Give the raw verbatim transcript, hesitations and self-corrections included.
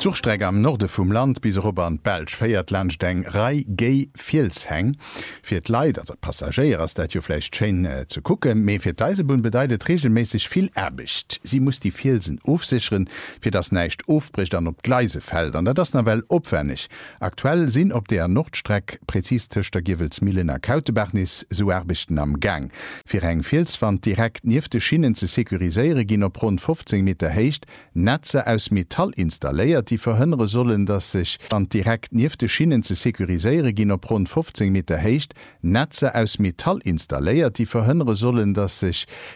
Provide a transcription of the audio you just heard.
Zugstrecke am Norde vum Land bis ober an Belsch feiert Landsteng Rei Gei Vielsheng. Fir d Leiit as Passagier ass dat jo flecht Chain äh, zu kucken, méi fir d'Eisebun bedeidet regelmäßig viel erbicht. Sie muss die Vielsen aufsichern, fir das näicht aufbricht an op Gleise fällt, an dat das na well opwennig. Aktuell sinn op der Nordstreck präzis töchter Gewelsmillener Kautebachnis so erbichten am Gang. Fir eng Vilswand direkt nief de Schienen ze sekuriséiere ginn op rund fünfzehn Meter heicht Netze aus Metall installéiert, die verhënnere sollen, dass sich an direkt nief de Schienen ze sekuriséiere ginn op rund fünfzehn Meter heicht Netze aus Metall installéiert, die verhënnere sollen, dass sich